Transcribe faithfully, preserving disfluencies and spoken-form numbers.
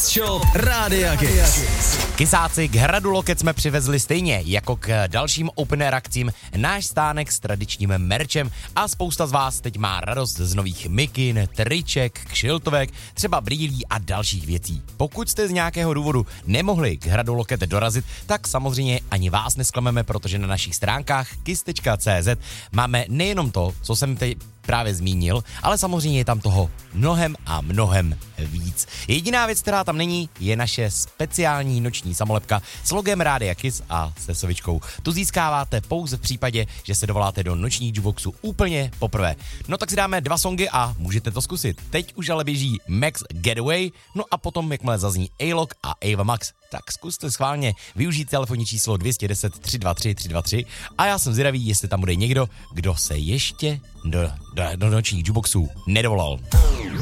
Kiss Shop Rádia Kiss. Kysáci, k Hradu Loket jsme přivezli stejně jako k dalším open air akcím náš stánek s tradičním merčem a spousta z vás teď má radost z nových mikin, triček, kšiltovek, třeba brýlí a dalších věcí. Pokud jste z nějakého důvodu nemohli k Hradu Loket dorazit, tak samozřejmě ani vás nesklameme, protože na našich stránkách kiss tečka cé zet máme nejenom to, co jsem teď právě zmínil, ale samozřejmě je tam toho mnohem a mnohem víc. Jediná věc, která tam není, je naše speciální noční samolepka s logem Rádia Kiss a se sovičkou. Tu získáváte pouze v případě, že se dovoláte do nočních jukeboxu úplně poprvé. No tak si dáme dva songy a můžete to zkusit. Teď už ale běží Max Getaway, no a potom jakmile zazní A-Log a Ava Max, tak zkuste schválně využít telefonní číslo dvě jedna nula tři dva tři tři dva tři a já jsem zvědavý, jestli tam bude někdo, kdo se ještě do, do, do nočních jukeboxů nedovolal.